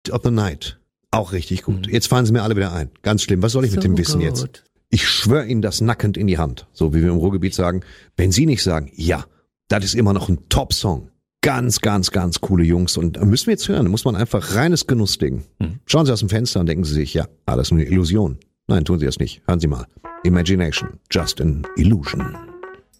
of the Night. Auch richtig gut. Jetzt fallen sie mir alle wieder ein. Ganz schlimm. Was soll ich mit dem wissen jetzt? Ich schwöre Ihnen das nackend in die Hand. So wie wir im Ruhrgebiet sagen. Wenn Sie nicht sagen, ja, das ist immer noch ein Top-Song. Ganz, ganz, ganz coole Jungs. Und müssen wir jetzt hören. Da muss man einfach reines Genussding. Schauen Sie aus dem Fenster und denken Sie sich, ja, alles nur eine Illusion. Nein, tun Sie das nicht. Hören Sie mal. Imagination. Just an Illusion.